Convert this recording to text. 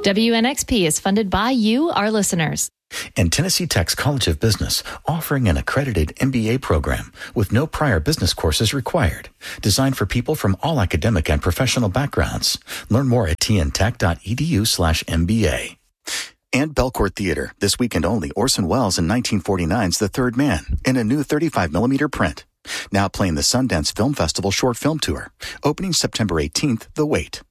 WNXP is funded by you, our listeners. And Tennessee Tech's College of Business, offering an accredited MBA program with no prior business courses required. Designed for people from all academic and professional backgrounds. Learn more at tntech.edu/MBA. And Belcourt Theater, this weekend only, Orson Welles in 1949's The Third Man, in a new 35mm print. Now playing the Sundance Film Festival Short Film Tour. Opening September 18th, The Wait.